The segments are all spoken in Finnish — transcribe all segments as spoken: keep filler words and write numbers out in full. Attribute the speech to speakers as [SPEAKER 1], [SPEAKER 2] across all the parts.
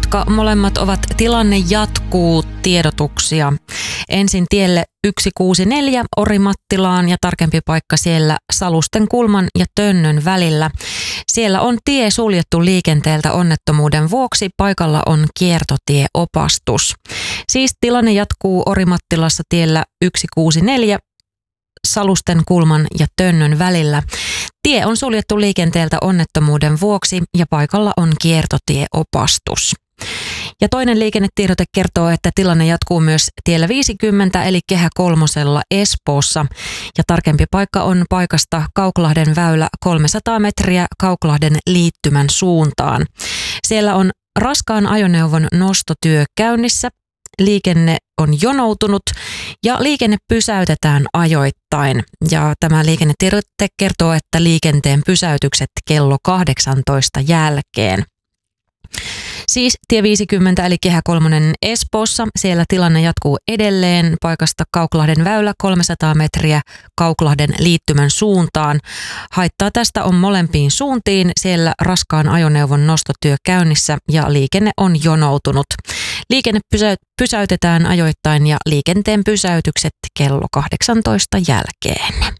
[SPEAKER 1] jotka molemmat ovat tilanne jatkuu tiedotuksia. Ensin tielle yksi kuusi neljä Orimattilaan ja tarkempi paikka siellä Salusten kulman ja Tönnön välillä. Siellä on tie suljettu liikenteeltä onnettomuuden vuoksi. Paikalla on kiertotieopastus. Siis tilanne jatkuu Orimattilassa tiellä yksi kuusi neljä Salusten kulman ja Tönnön välillä. Tie on suljettu liikenteeltä onnettomuuden vuoksi ja paikalla on kiertotieopastus. Ja toinen liikennetiedote kertoo, että tilanne jatkuu myös tiellä viisikymmentä eli Kehä kolmosella Espoossa. Ja tarkempi paikka on paikasta Kauklahden väylä kolmesataa metriä Kauklahden liittymän suuntaan. Siellä on raskaan ajoneuvon nostotyö käynnissä. Liikenne on jonoutunut ja liikenne pysäytetään ajoittain. Ja tämä liikennetiedote kertoo, että liikenteen pysäytykset kello kahdeksantoista jälkeen. Siis tie viisikymmentä eli Kehä kolmonen Espoossa. Siellä tilanne jatkuu edelleen paikasta Kauklahden väylä kolmesataa metriä Kauklahden liittymän suuntaan. Haittaa tästä on molempiin suuntiin. Siellä raskaan ajoneuvon nostotyö käynnissä ja liikenne on jonoutunut. Liikenne pysä- pysäytetään ajoittain ja liikenteen pysäytykset kello kahdeksantoista jälkeen.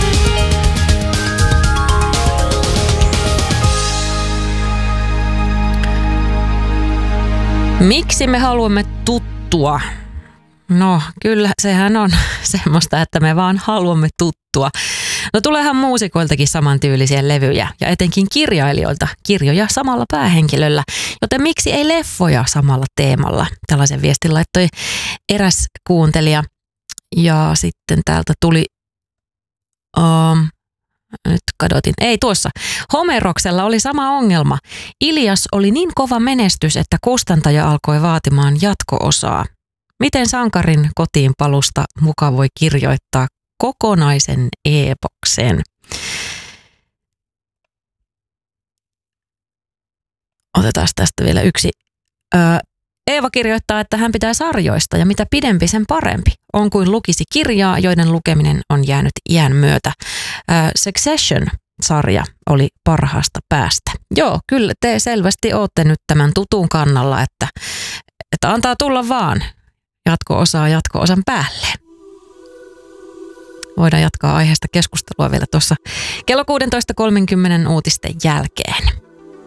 [SPEAKER 1] Miksi me haluamme tuttua? No kyllä, sehän on semmoista, että me vaan haluamme tuttua. No tuleehan muusikoiltakin samantyylisiä levyjä ja etenkin kirjailijoilta kirjoja samalla päähenkilöllä. Joten miksi ei leffoja samalla teemalla? Tällaisen viestin laittoi eräs kuuntelija ja sitten täältä tuli... Um, Nyt kadotin. Ei tuossa. Homeroksella oli sama ongelma. Ilias oli niin kova menestys, että kustantaja alkoi vaatimaan jatko-osaa. Miten sankarin kotiin palusta muka voi kirjoittaa kokonaisen epoksen? Otetaan tästä vielä yksi. Öö, Eeva kirjoittaa, että hän pitää sarjoista ja mitä pidempi sen parempi. On kuin lukisi kirjaa, joiden lukeminen on jäänyt iän myötä. Äh, Succession-sarja oli parhaasta päästä. Joo, kyllä te selvästi olette nyt tämän tutun kannalla, että, että antaa tulla vaan jatko-osaa jatko-osan päälle. Voidaan jatkaa aiheesta keskustelua vielä tuossa kello kuusitoista kolmekymmentä uutisten jälkeen.